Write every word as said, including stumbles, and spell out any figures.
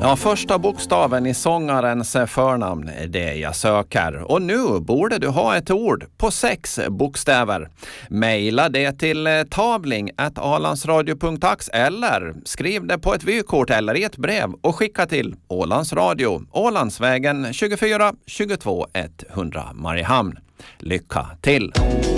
Ja, första bokstaven i sångarens förnamn är det jag söker. Och nu borde du ha ett ord på sex bokstäver. Maila det till tavling at ålandsradio punkt ax eller skriv det på ett vykort eller i ett brev och skicka till Ålandsradio, Ålandsvägen tjugofyra tjugotvå etthundra Mariehamn. Lycka till!